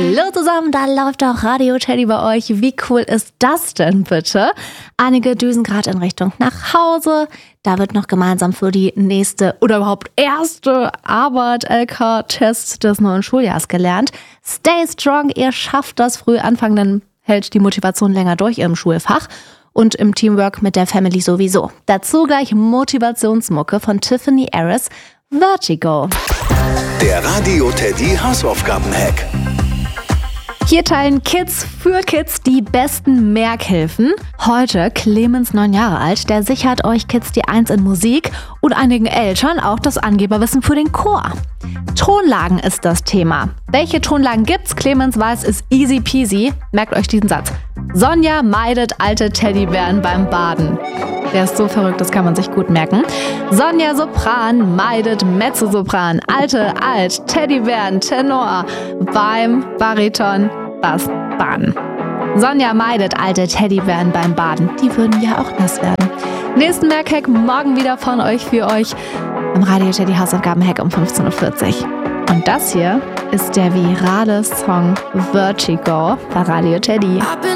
Hallo zusammen, da läuft auch Radio Teddy bei euch. Wie cool ist das denn bitte? Einige düsen gerade in Richtung nach Hause. Da wird noch gemeinsam für die nächste oder überhaupt erste Arbeit LK-Test des neuen Schuljahrs gelernt. Stay strong, ihr schafft das früh anfangen, dann hält die Motivation länger durch im Schulfach. Und im Teamwork mit der Family sowieso. Dazu gleich Motivationsmucke von Tiffany Harris, Vertigo. Der Radio Teddy Hausaufgaben-Hack. Hier teilen Kids für Kids die besten Merkhilfen. Heute Clemens, 9 Jahre alt, der sichert euch Kids die 1 in Musik und einigen Eltern auch das Angeberwissen für den Chor. Tonlagen ist das Thema. Welche Tonlagen gibt's? Clemens weiß, ist easy peasy. Merkt euch diesen Satz. Sonja meidet alte Teddybären beim Baden. Der ist so verrückt, das kann man sich gut merken. Sonja Sopran meidet Mezzosopran. Alte Alt, Teddybären, Tenor beim Bariton, Bass, Baden. Sonja meidet alte Teddybären beim Baden. Die würden ja auch nass werden. Nächsten Merkhack morgen wieder von euch für euch im Radio Teddy Hausaufgaben-Hack um 15.40 Uhr. Und das hier ist der virale Song Vertigo bei Radio Teddy.